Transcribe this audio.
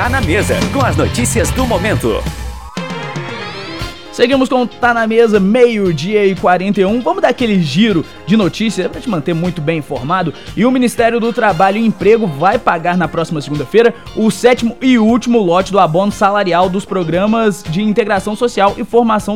Tá na Mesa, com as notícias do momento. Seguimos com Tá na Mesa, 12h41. Vamos dar aquele giro de notícias para te manter muito bem informado. E o Ministério do Trabalho e Emprego vai pagar na próxima segunda-feira o 7º e último lote do abono salarial dos programas de integração social e formação